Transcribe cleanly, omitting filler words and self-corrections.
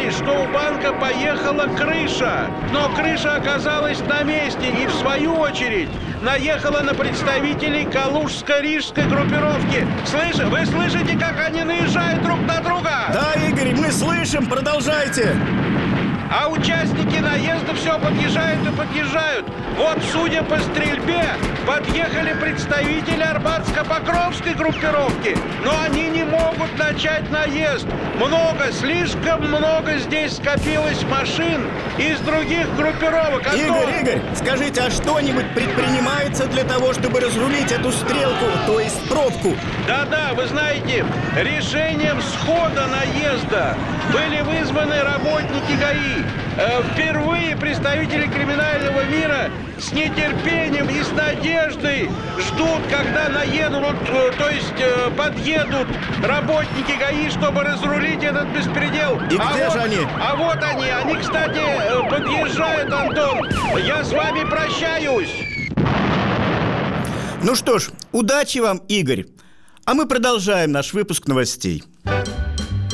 боялись, что у банка поехала крыша. Но крыша оказалась на месте и, в свою очередь, наехала на представителей калужско-рижской группировки. Вы слышите, как они наезжают друг на друга? Да, Игорь, мы слышим, продолжайте. А участники наезда все подъезжают и подъезжают. Вот, судя по стрельбе, подъехали представители Арбатско-Покровской группировки. Но они не могут начать наезд. Слишком много здесь скопилось машин из других группировок. Игорь, скажите, а что-нибудь предпринимается для того, чтобы разрулить эту стрелку, то есть пробку? Да, вы знаете, решением схода наезда были вызваны работники ГАИ. Впервые представители криминального мира с нетерпением и с надеждой ждут, когда подъедут работники ГАИ, чтобы разрулить этот беспредел. И где же они? А вот они, кстати, подъезжают, Антон. Я с вами прощаюсь. Ну что ж, удачи вам, Игорь. А мы продолжаем наш выпуск новостей.